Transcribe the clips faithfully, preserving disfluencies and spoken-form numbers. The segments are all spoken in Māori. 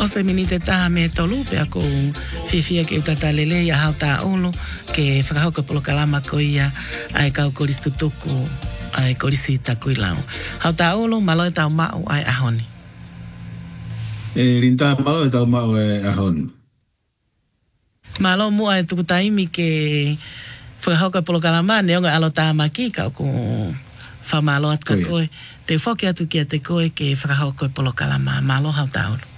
O se minite taha me tolu pe ako fifia ke utata lele ya hauta olo ke whakahoka polo kalama ko ia ai kau koristu tuku ai korisi taku ilau. Hauta olo malo e tau mau ai ahoni. E rinta malo e tau mau e ahoni. Malo mua e tuku taimi ke whakahoka polo kalama ne onga alo tā maki kau ko whamalo at ka koe. Te whoki atu kia te koe ke whakahoka polo kalama. Malo hauta olo.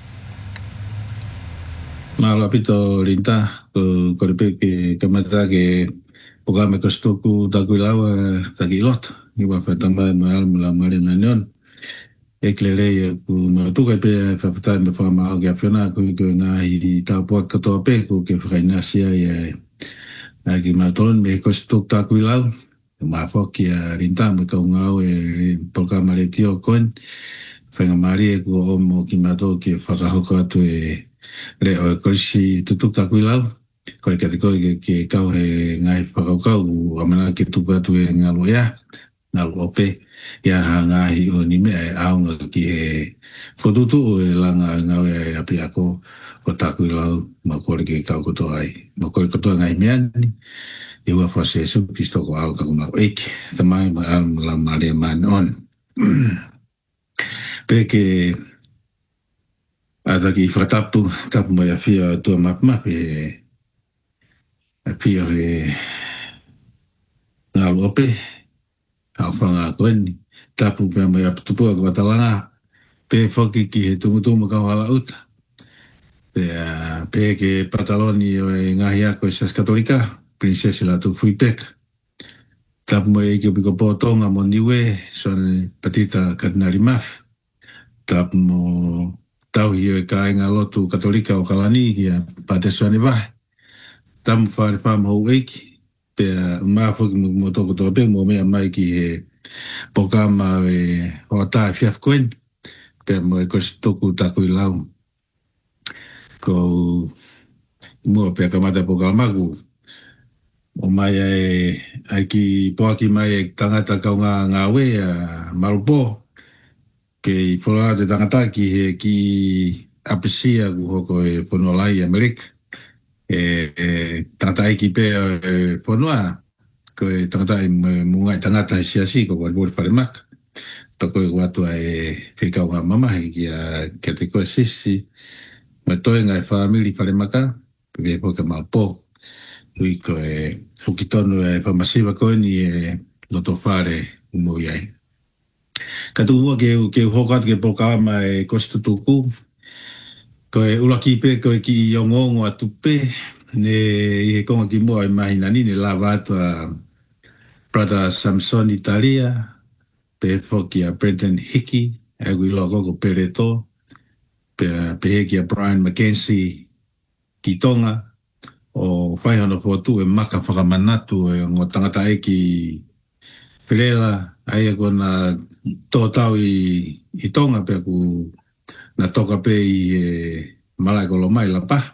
Malo apito rinta ko korepe ke kamata ke programa kostoku taku ilau taki lot. Iwa whaitamba me al mula mare nanion. E klere ku matuka pe whapata me whamao ke awhiona ku ko ngahi tau puak katoa pe ku ke whakainasia e ki matolon me kostoku taku ilau. Ma whoki a rinta me kau ngau e programa le tio koen. Whangamari e ku omo ki mato ke whakahoko atu e le o korisi tutuk taku ilau. Kore kate koe ke, ke kau he ngai whakaukau amana ke tuku atu e ngalu ea, ngalu ope. Ia ha ngahi o ni mea e aunga ki he whotutu o e langa ngau e api ako o taku ilau ma kore ke kau kotoa ai. Ma kore kotoa ngai mea ni. Iwa whase su pisto ko alu kako mako eike. Tamai ma alu la maria man on. Peke ataki whakatapu, tapu mai a whia tua mapmapi e a whia e ngalu ope, hao whanga koeni, tapu pia mai a putupua kwa talanga, pe whoki ki he tumutumu kau hala uta. Pe, uh, pe ke pataloni o e ngahi ako e Sas Katolika, prinsesi la tu Fuipeka. Tapu mai e ki upiko pōtonga mo niwe, soane patita Kardinali Mafi. Tapu mo tau hio e ka inga lotu Katolika o Kalani ki a Patesuane Vahe. Tamu whare whama hou eiki. Pea umawhoki mo toko toa pe mo mea mai ki he pokama e hoa tae fiaf koen. Pea mo e kosi toku taku i lau. Ko mua pea kamata pokamaku. O mai e aiki poaki mai e tangata kau ngā ngā we a marupo. Ke whora te tangata ki he ki apesia ku hoko e Whanolai Amerika. E, e tangata eki pe e whanua. Ko e tangata e mungai tangata e siasi ko wari wari wharemaka. Toko e watua e whikau ngā mamahi ki a kia te koe sisi. Mai toi ngai whamili wharemaka. Pepe poka malpo. Hui ko e hukitonu e whamasiwa koe ni e noto whare umui ai. Katu mua ke ke hokat ke pokama e kostutuku. Ko e ulaki pe ko e ki yongongo atu pe. Ne i he konga ki mua e mahina ni ne lava atu a Brother Samson Italia. Pe foki a Brendan Hickey. E gui loko ko Pereto. Pe, pe heki a Brian McKenzie ki Tonga. O whaihana whotu e maka whakamanatu e ngō tangata e ki Pelela. Aia ko na tō tau i, i Tonga pe ku na toka pe i e malai ko lo mai la pa.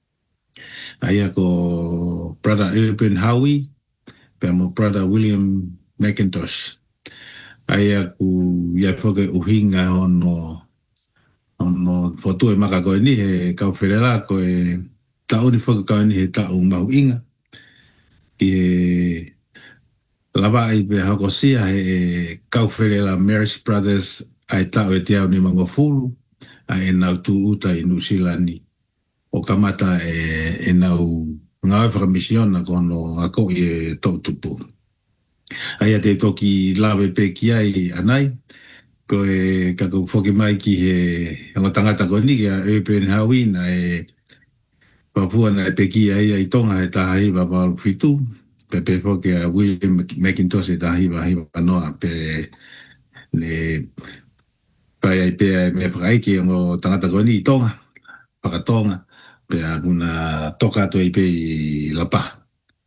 Aia ko Brother Urban Howie pe mo Brother William McIntosh. Aia ku ia whoke uhinga ono ono whotu e maka koe ni he kau Pelela ko e tau ni whoke koe ni he tau mahu inga. I e lava i pe hakosia he kau Pelela Marist Brothers ai tau e te au ni mango fulu ai e nau tu uta i Nusilani o kamata e, e nau ngā whakamisiona kono ako i e tau tupu. Ai a te toki lawe pe ki ai anai ko e kako whoki mai ki he ngā tangata ko ni ki a Urban Howie na e papua na e pe ki ai ai Tonga he tahi wapalu whitu. Pe pe whoke a William McIntosh e tahi wa hiwa anoa pe ne pai ai pe ai me whakaiki o tangata koe ni i Tonga, whakatonga, pe a kuna toka atu ai pe i lapa.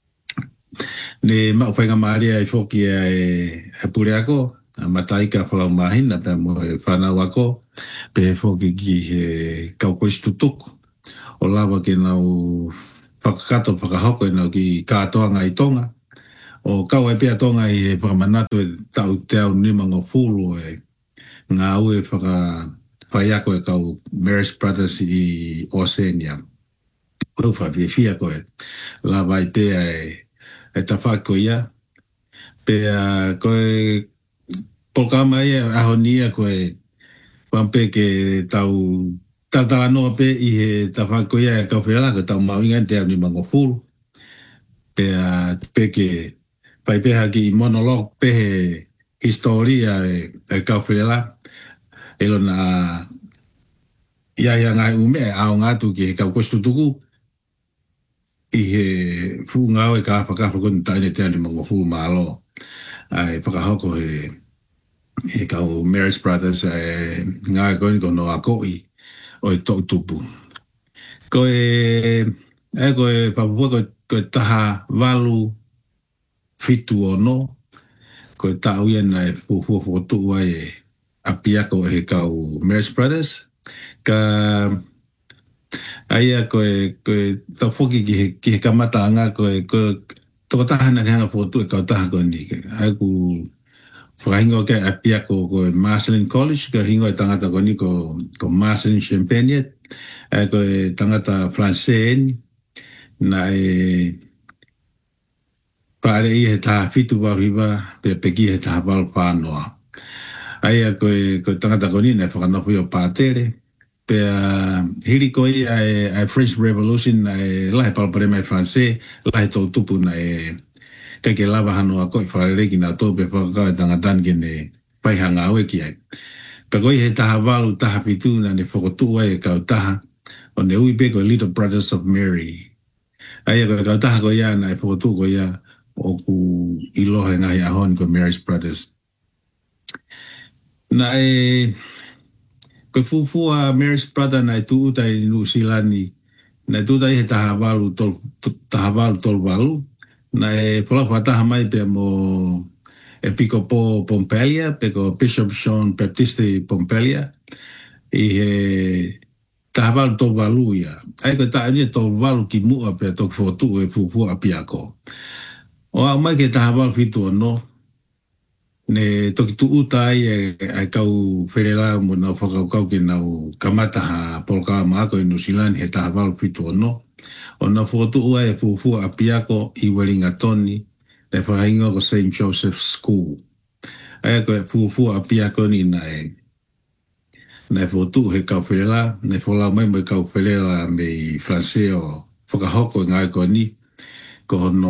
Ne mau whainga maaria ai whoki e a pure ako, a mataika whalau mahina pe mo e whanau ako, pe whoki ki he kaukorish tutuku. O lawa ke nau whakakato whakahoko e nau ki kātoanga i Tonga. O kau e pia Tonga i he whakamanatu e tau te au nima ngō fulu e ngā ue whaka whai ako e kau Marist Brothers i Oceania. Koe wha whiwhia koe. La vai pēa e, e ta whako ia. Pēa koe polkama ia ahonia koe wampe ke tau tatala noa pe i he ta whako ia e kau whiala ko tau mawinga te au ni mangofuru. Pēa peke pai peha ki monolog pehe historia e, e kau whiala. Elo na ia ia ngai ume au ngatu ki he kau kostu tuku i he fu ngau e ka whakawha koni taine te ane mongo fu maalo ai whakahoko he he kau Marist Brothers e ngai koni kono a koi o i tau tupu. Ko e e ko e papua ko ko taha walu fitu o no ko e tau ia na e fu fu fu tu ai e apiako he kau Marist Brothers ka aia koe koe tau foki ki he, ki he kamata anga koe koe toko taha na hanga fotu e kau taha koe ni ai ku whakahingo ke apia ko koe Marceline College ka hingo e tangata koe ni ko, ko Marceline Champagne ai koe tangata Francais na e pare i he taha fitu waruhiwa pe peki he taha waru whanoa aia koe koe tangata koe ni na whakanofu o pātere pe uh, hiri ko i ai ai French Revolution ai lahe palpare mai francais lahe tau tupu na e kai ke lava hano a koi wharere ki na tau pe whakakau e tangatan ke ne pai hanga aue ki ai. Pe koi he taha walu taha pitu na ne whakotu ai e kau taha o ne ui pe ko Little Brothers of Mary. Ai e kau taha ko ia na e whakotu ko ia o ku ilohe ngahi ahon ko Marist Brothers. Na e ko fufua Marist Brother na tu utai New Zealandi na tu dai he taha walu tol taha walu tol walu na e pola fataha mai pe mo e piko po Pompelia pe ko Bishop Sean Baptiste Pompelia i he taha walu tol walu ia ai ko taha ni tol walu ki mua pe tok fotu e fufua apiako o a mai ke taha walu fitu no ne toki tu utai e, e kau wherela mo na whakaukau ke nau kamata ha polka maako e New Zealand he taha walu fitu no. O na whotu ua e fufua apiako i Wellingtoni e whahingo ko Saint Joseph's School. Aia ko e fufua apiako ni na e na e whotu he kau wherela, ne whola mai mo e kau wherela me i Francais o whakahoko i ngai ko ni ko hono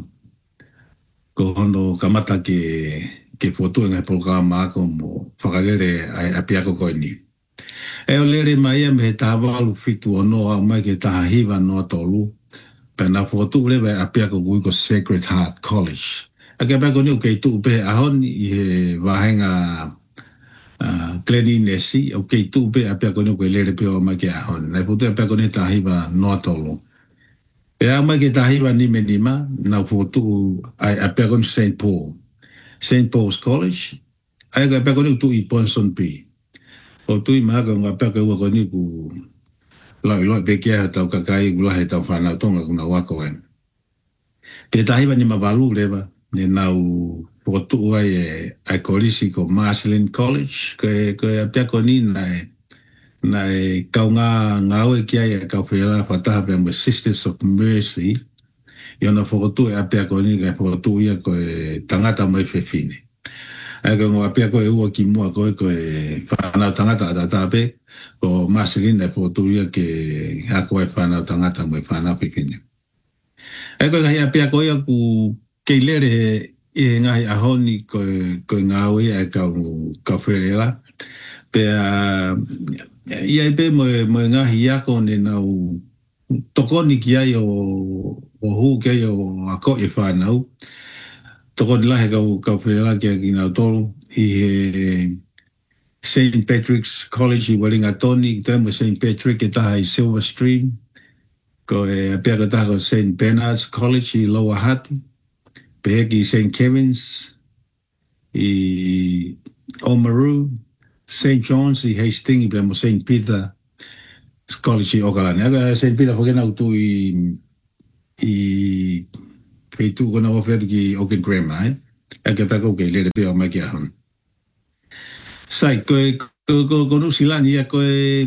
ko hono kamata ke ke foto ngai programa ko mo whakarere ai apiako ko ni. E o lere mai me he taha walu fitu o noa mai ke taha hiwa noa tolu. Pe na foto lewe apiako kui ko Sacred Heart College. A ke peko ni o kei tu pe ahon i he wahenga uh, Glenny Nesi. O kei tu pe apiako ni o kei lere pe o mai ke ahon. Na foto apiako ni taha hiwa noa tolu. E a mai ke taha hiwa ni me nima na foto ai apiako ni Saint Paul. Saint Paul's College, ai ka peko ni tu i Ponson P. O tu i maaka ngā peko ua ko ni ku lai lai peke a tau kakai ku lahe tau whanau tonga kuna wako en. Pe tahiwa ni mawalu lewa, ne nau potu ai e ai kolisi ko Marceline College, ko e, ko e a peko ni na e, na e kau ngā ngāwe ki ai e kau whela whataha pe mo Sisters of Mercy, i ona whakotu e apea ko ni kai whakotu ia ko e tangata mai whewhine. Ai ko ngā apea ko e ua ki mua ko e ko e whanau tangata a tatape, ko Marceline e whakotu ia ke hako e whanau tangata mai whanau whewhine. Ai ko e apea ko ia ku kei lere e ngahi ahoni ko e, ko e ngāwe e kau ka wherela. Pea ia i pe mo e ngahi iako ne nau tokoni ki ai o o hu ke o ako e whanau. Tokoni lahe kau kau whenela ki a ki nau tolu i he Saint Patrick's College i Wellingtoni, te mo Saint Patrick e taha i Silver Stream, ko e apea ko taha ko Saint Bernard's College i Lower Hutt, pe ki Saint Kevin's i Oamaru, Saint John's i Hastings, pe mo Saint Peter College i Okalani. Aga Saint Peter whakena utu i i kei tu kona wawhetu ki Oaken Grammar, eh? Ake pako kei lere peo mai ki ahon. Sai, koe ko ko ko nusilani ya ko e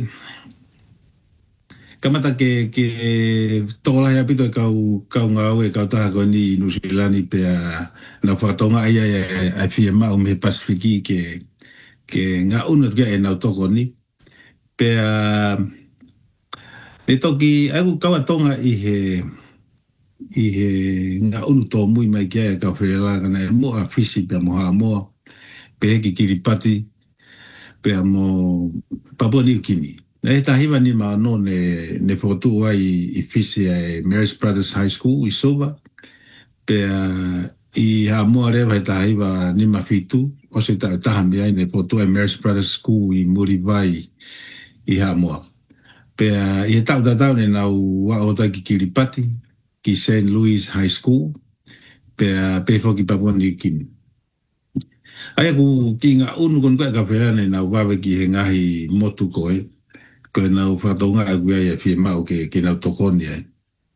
kamata ke ke tola ya pito kau kau ngau e kau taha ko ni nusilani pe na fatonga ia ya a fiema o me pasifiki ke ke nga unu ke e na toko ni pe e toki au kau tonga i he i he nga unu to mui mai ke ka whela kana e mo a fisi pe mo ha mo pe ki kiripati pe mo Papua New Guinea. E tahiwa ni ma no ne ne fotu ai i fisi e Marist Brothers High School i Sova pe i ha mo rewa e tahiwa ni ma fitu o se ta tahami ai ne fotu e Marist Brothers School i Muriwai i ha mo pe i tau da tau ne nau wa o ta ki kiripati ki Saint Louis High School pe pe foki Papua New Guinea. Ai ku ki nga unu kon ka whera ne nau wawe ki he ngahi motu koe koe nau whatonga a gua ia fie mau ke ke nau tokoni ai.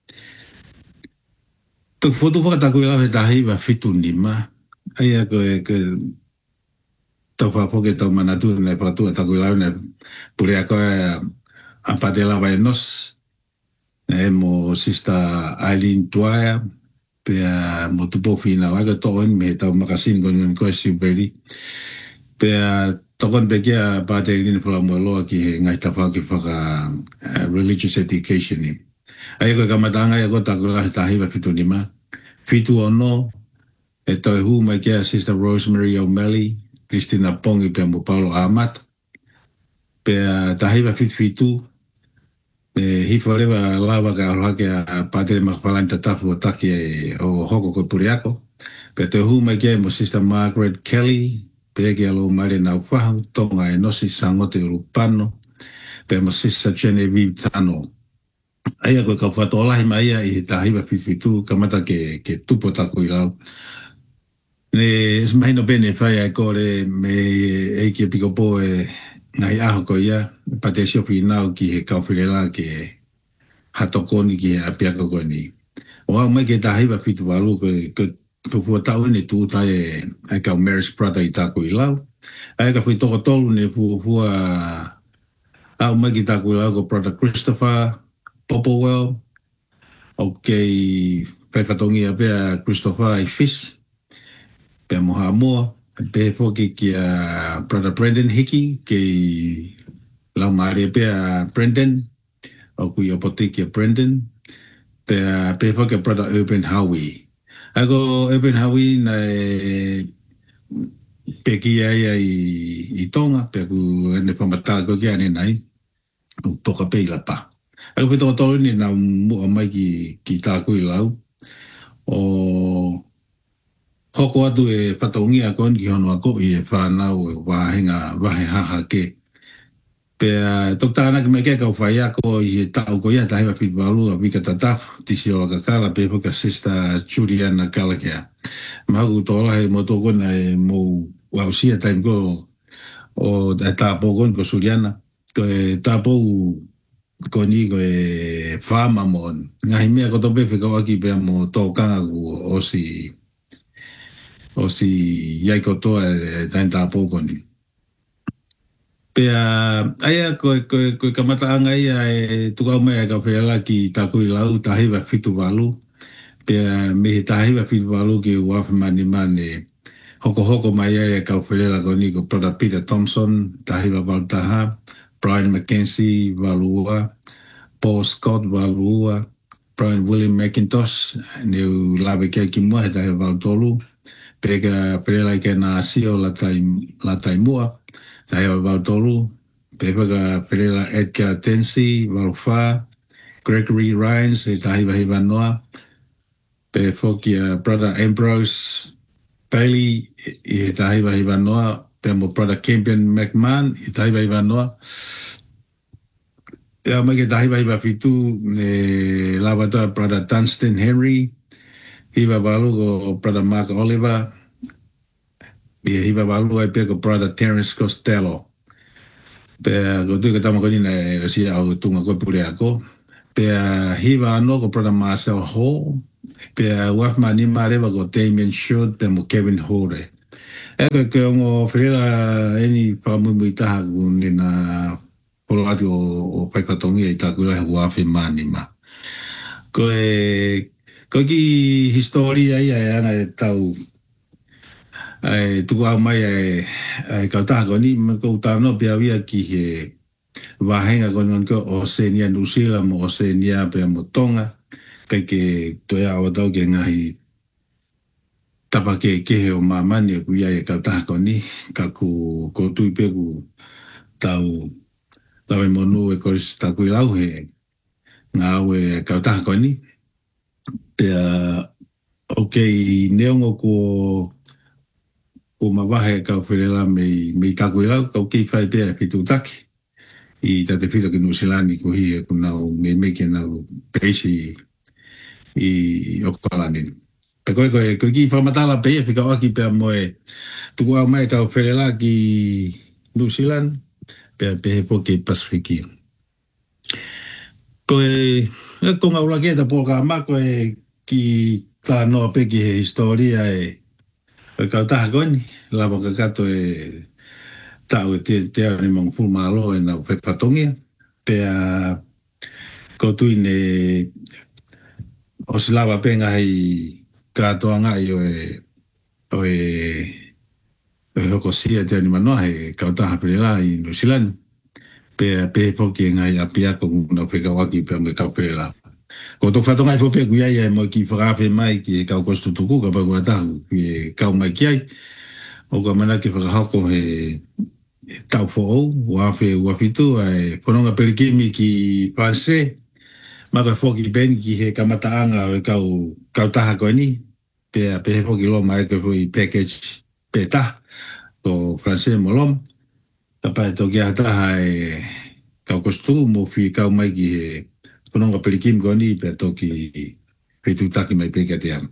Tuk fotu whakataku ila he tahi wa fitu nima. Ai a koe ke tau whapoke tau manatu ne whatu a taku ila ne pure a koe a patela vai nos e mo sista Aileen Tuaya pe a mo tupo fina waga toon me tau makasin kon kon koe siuperi pe a tokon peke a patela ni whala moeloa ki he ngai tawhau ki whaka religious education ni. Ai koe kamatanga e ko taku ila he tahi wa fitu nima. Fitu ono e tau hu mai kia Sister Rosemary O'Malley, Christina Pongi pe mo Paulo Amat pe a tahi wa fitu fitu e hifo rewa lawa ka aroha ke a pātere makapalani tatafu o taki o hoko ko Puriako. Pe te hu mai kia mo Sister Margaret Kelly, pe eke alo mare nau whahu, tonga e nosi sangote urupano, pe mo Sister Genevieve Tano. Aia koe kau whatolahi mai ia i tahiwa fitu kamata ke, ke tupo taku i lau. Ne ismahino bene whai ai kore me eiki e piko po e ngai aho ko ia, pate siopi nau ki he kauwhirela ke hatokoni ki he apiako koe ni. O au mai ke tahiwa fitu walu koe ko fua tau ne tu tai e ai kau Marist Brother i taku i lau. Ai ka fui toko tolu ne fua fua au mai ki taku i lau ko Brother Christopher Popowell, ok, whaifatongi a pia Christopher i Fish, pia moha moa, pe foki ki a Brother Brendan Hickey, ki lau maari pia Brendan, o kui opoti ki a Brendan, pia pe foki a Brother Urban Howie. Ako Urban Howie na pe ki ai i, i tonga, pia ku ane pamatala ko ki ane nai, u toka pe i la pa. Ako pito tau ni na mua mai ki, ki tāku i lau. O hoko atu e pataungi a kon ki hono ako i e whanau e wahenga wahe haha ke. Pea tok tāna ki mai kia kau whai ako i e tau ko ia tahiwa whitwalu a wika tataf tisi o laka kala pe poka Sister Juliana Kalakea. Mahaku tōla he mo tōkona e mo wausia taim ko o tāpō kon ko Juliana. Ko e tāpō ko ni ko e whama mon. Ngahi mea ko tope whikau aki pia mo tō kanga ku o si o si iai kotoa e tain tāpō ko ni. Pea aia ko ko ko kamata anga ia e tukau mai ka whela ki tāku i lau tahiwa fitu walu. Pea me tahiwa fitu walu ki uafi mani mani hoko hoko mai ia ka whelela ko ni ko Brother Peter Thompson tahiwa walu taha. Brian Mackenzie, Valua, Paul Scott, Valua, Brian William McIntosh, neu lawe kia ki mua he tahe Valtolu, peka perela ke na asio la tai, la tai mua, tahe Valtolu, peka perela Edgar Tensi, Valfa, Gregory Rhines, he tahe wahiwa noa, pe foki uh, Brother Ambrose Bailey, he tahe wahiwa noa, Temo Brother Campion McMahon, i tahiwa iwa noa. Ea mai ke tahiwa iwa fitu, ne lawa toa Brother Dunstan Henry, hiwa walu ko Brother Mark Oliver, ia hiwa walu ai pia ko Brother Terence Costello. Pea ko tui ka tamakoni na e si au tunga koe pure ako. Pea hiwa ano ko Brother Marcel Hall, pea wafma ni marewa ko Damien Short, temo Kevin Hore. Eka ke ongo whirela eni whamui taha ku nina polati o, o Paikatongi e taku lai huawhi mani ma. Ko e, ko ki historia ia e ana e tau, e tuku au mai e, e kau taha koni, ma kou tāno pia wia ki he wahenga koni on ko Oceania New Zealand mo Oceania pia mo Tonga, kai ke toia o tau ke ngahi tapa ke ke o mamani ku ia e kau taha koni, ka ku ko tui pe ku tau lawe monu e koris taku i lau he ngā aue kau taha koni. Pea ok neongo ko ko mawahe kau whirela mei, mei taku i lau, kau kei whai pea whitu taki. I tate whito ki Nusilani ko hi e kunau me me ke nau peisi i Okalani. Pe koe koe, koe ki whamatala pea whika waki pea moe tuku au mai kau whirela ki New Zealand, pea pehe po ke Pasifiki. Koe, e ko ngau lake ta poka ma koe ki tā noa pe ki he historia e koe kau taha koni, lavo ka kato e tau e te te au ni mong fulmalo e nau Paikatongia, pea ko tui ne o silawa pe ngai katoa ngai o e o e o e hoko sia te ani manoa he kau taha pirela i New Zealand, pe pe poki ngai apia ko no pe kawaki pe me kau pirela. Ko to fato ngai pope kuia ia mo ki whakawe mai ki kau kostu tuku ka pa kua tahu ki kau mai ki ai. O ka mana ki whakahako he tau fo wafe wafitu ai pononga pelikimi ki Francais maka foki ben ki he kamataanga o kau kau taha ko ni pe pe foki lo mai ke foi package peta ko Francais molom tapa to ki ata hai kau kostu mo fi kau mai ki he pononga pelikimi ko ni pe to ki fitu taki mai pe ke te am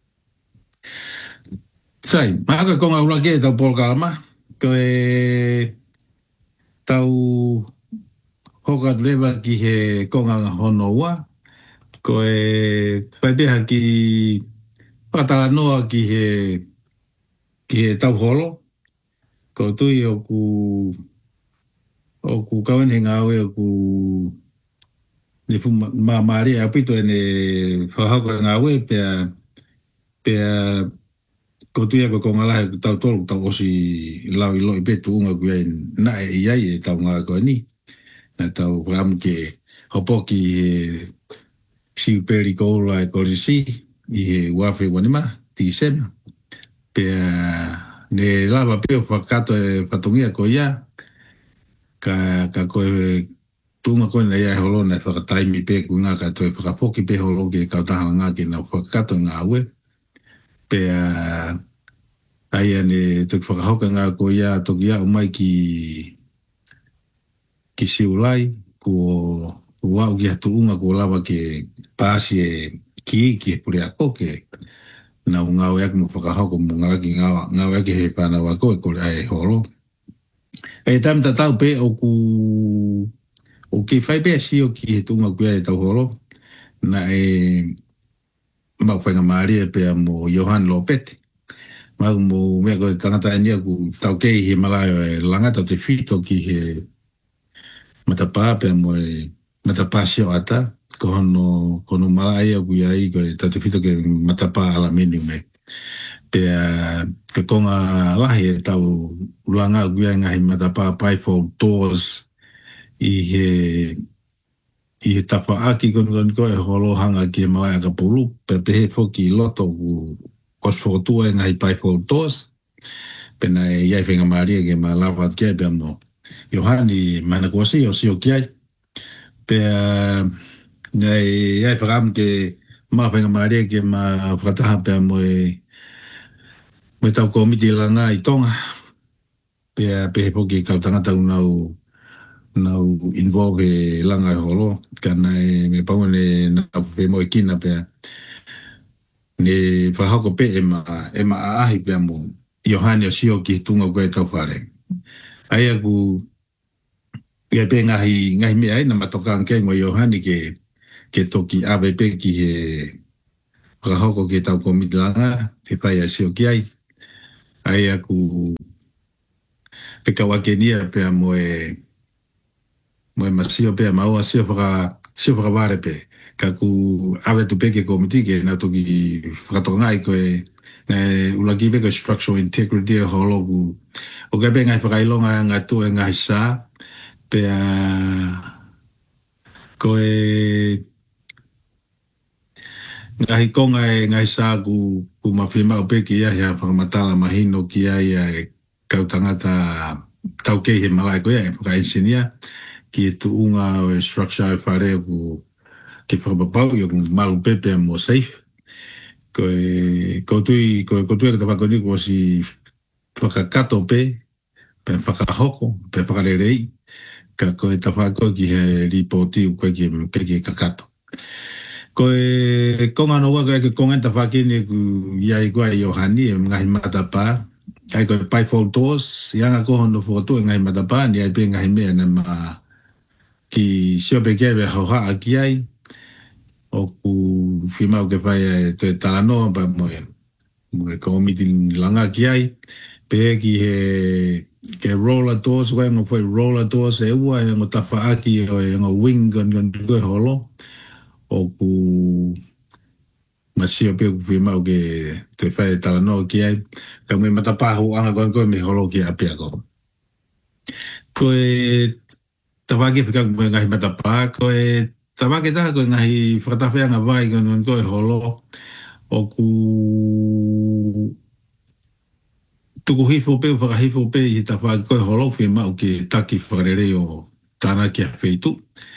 sai maka ko ngau lake tau polkalama ko e tau hoka lewa ki he konga hono wa ko e whaipeha ki patala noa ki he ki he tau holo ko tui o ku o ku kawan he ngāwe o ku ni fu ma maari a pito e ne whahaka ngāwe pea pea ko tui e ko konga lahe ku tau tolu tau osi lau i loi petu unga ku e na e iai e tau ngā koe ni na tau ramu ke hopoki e si peri koula e korisi i he wafe wanima ti sema pea ne lava peo whakato e whatongia ko ia ka, ka koe tunga koe na ia e holona e whakataimi pe ku ngā kato e whakapoki pe holo ke kautaha ngā ke na whakato ngā ue pea aia ne tuk whakahoka ngā ko ia toki ia umai ki ki siulai ko wau ki hatu unga ko lava ke pāsi e ki ki e pure a koke na ngau yak mo whakahoko mo ngā ki ngau ngau yak he pāna wako e kore ai holo e tam ta tau pe o ku o ki whai pe si o ki he tunga kuia e tau holo na e mau whainga maari e pe mo Johan Lopet mau mo mea ko tangata e nia ku tau kei he malayo e langata te whito ki he matapā pe mo e matapā sio ata ko hono kono malai o kui ai ko e tate whito ke matapā ala menu me pe ke konga lahi e tau luanga o kui ai ngahi matapā bifold doors i he i he tapa aki koni koni ko e holo hanga ki e malai a kapulu pe pehe foki loto ku kosfotua e ngahi bifold doors pe na e iai whenga maria ke ma lawa kia pe amo Johani mana kuasi o sio kiai pe nei ai pagam ke ma venga maria ke ma frataha pe mo e mo tau komiti langa i Tonga pe pe poki ka tanga tau nau nau involve langa i holo kana e me pau ne na pe mo kina pe ne fahako pe e ma e ma ahi pe mo Johani o sio ki tunga ko e tau fare ai aku ia pe ngahi ngahi me ai na matoka ke ngo Johani ke ke toki A B P ki he whakahoko ke tau komiti langa te pai a sio ki ai ai aku pe kawakenia pe moe moe masio pe mau asio whaka sio whakaware pe ka ku awe tu peke komiti ke na toki whakatongai koe ngai ulaki pe ko structural integrity e holo ku o ka pe ngai whakailonga ngai tu e ngai sa pe a koe ngai konga e ngai sa ku ku mawhima o peke ia hea whakamatala mahino ki ai e kautangata tau kei he malai koe e whakaensinia ki e tuunga o e structure e whare ku ke whakapapau i o ku malu pepe mo safe. Ko e kotui, ko e kotui ka tawakoni ko si whakakato pe, pe whakahoko, pe whakarerei, ka ko e tawhako ki he ripoti u koe ki ke kakato. Ko e konga no waka e ke konga tawhakini ku iai koe i ohani e ngahi matapa, ai ko e pai photos, ianga koho no foto e ngahi matapa, ni ai pe ngahi mea na ma ki siope kewe hauha a ki ai, o ku whimau ke whai e te taranoa pa moe, moe komiti langa ki ai, pe ki he ke roller doors, koe ngo whai roller doors e ua e ngo tawha aki o e ngo wing kon kon koe holo, o ku masio pe ku whimau ke te whai e taranoa ki ai, ka mui matapahu anga kon koe me holo ki apia ko. Koe tawake whika koe ngahi matapā, koe tawake taha koe ngahi whakatawhianga vai koe koe holo, o ku tuku hifo pe, whakahifo pe i tawake koe holo, whi mau ki taki whakarere o tāna ki a wheitu.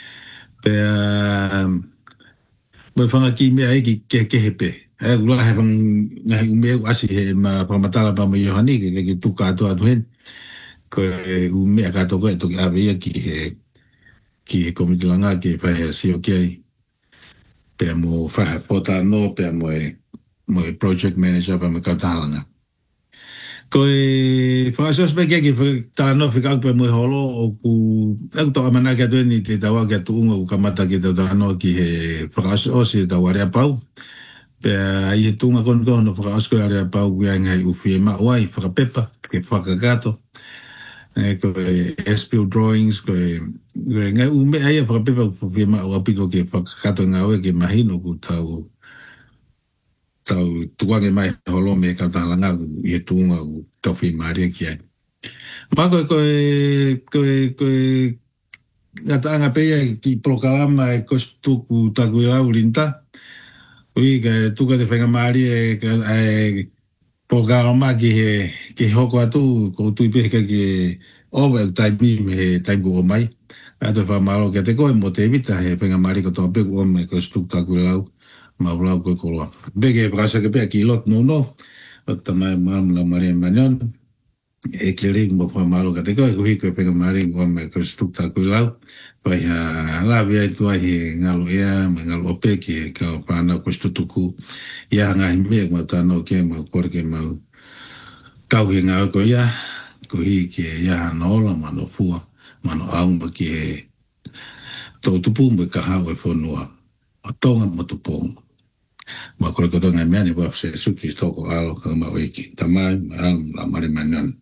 Pea, moi whangaki mea eki ke kehe pe. E ula he whang ngahi umeu asi he ma whakamatala pa mai Johani, ke ke tuka ato atu hen. Koe umea kato koe toki awe ia ki he ki he komitilanga ki whahe asio ki ai. Pea mo whahe pota no, pea mo e, mo e project manager pa me kautahalanga. Koe whakasos pe kia ki tāno whika au pe mo e holo o ku, aku toka mana kia tue ni te tawa kia tuunga ku kamata ki tau tāno ki he whakasos i tau area pau. Pea i he tunga kon kono whakaos koe area pau ku ia ngai uwhi e mauai whakapepa ke whakakato. E koe S-Bill drawings, koe ngai ume aia whakapepa ku whima o apito ke whakakato ngā oe ke mahino ku tau tau tuange mai holo me kautahalanga ku i he tuunga ku tau whima aria ki ai. Mā koe koe koe koe ngataanga peia ki Polokalama e kostuku taku i au rinta. Ui ka tuka te whainga maari e Polokalama ki he ki hoko atu ko tui pehika ki owe au taimi me he taimu o mai. Ato whamaro kia te koe mo te evita he whainga maari ko tō peku o me kostuku taku i lau maulau koe koloa. Beke e prakasa ke pea ki lot no no. O tamai maamu lau maria manion. E clearing mo whamaro kia te koe kuhi koe whainga maari ko me kostuku taku i lau. Pai ha lawi ai tua he ngalo ea, me ngalo ope ki e kao whanau kostutuku. Ia ngahi mea ma tāno kia ma kore ke mau. Kau he ngā ko ia, ko hi ki e ia hanola, mano fua, mano aumba ki e tau tupu mo ka hau e whanua. A tonga mo tupong. Ma kore koto ngai mea ni wapse suki stoko alo ka ma oiki. Tamai, ma aum, la mare manan.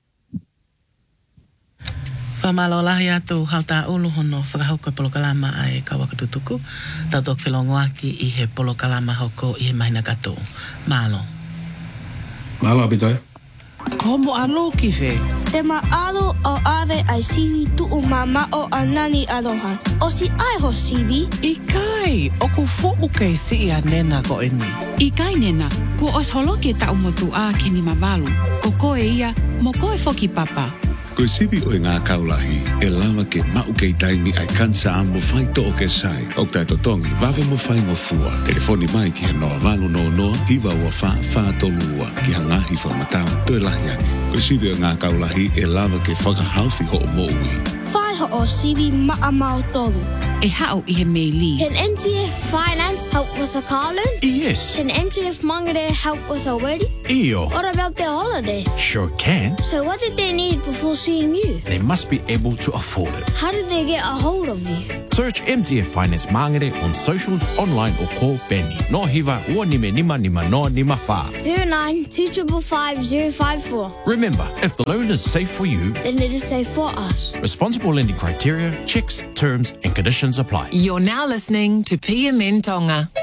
Whamalo lahi atu hauta ulu hono whakahauka Polokalama ai ka wakatutuku. Tau tok whilongo aki i he Polokalama hoko i he mahina kato. Malo. Malo apitoi. Komo alo ki whe? Te maalo o awe ai siwi tuu mama o anani aloha. O si ai ho siwi? I kai, o ku fōu kei si i a nena ko e ni. I kai nena, ku os holoke ta umotu a ke ni mamalu. Ko koe ia, mo koe foki papa. Koe siwi o ngā kaulahi, e lawa ke mau kei taimi ai kansa a mo whai to o ke sai. O tai to tongi, wawe mo whai mo fua. Telefoni mai ki he noa walu no noa, hiwa ua wha, wha tolua. Ki hangahi whamatau, toi lahi ake. Koe siwi o ngā kaulahi, e lawa ke whakahauwhi ho o mo ui. Whai ho o siwi maa mau tolu. E hao i he meili. Can M T F Finance help with a car loan? Yes. Can M T F Mangere help with a wedding? Iyo. What about their holiday? Sure can. So what did they need before seeing you? They must be able to afford it. How did they get a hold of you? Search M T F Finance Mangere on socials, online or call Benny. No hiva ua nime nima nima no nima fa. zero nine two five five zero five four. Remember, if the loan is safe for you, Then it is safe for us. responsible lending criteria, checks, terms and conditions apply. You're now listening to P M N Tonga.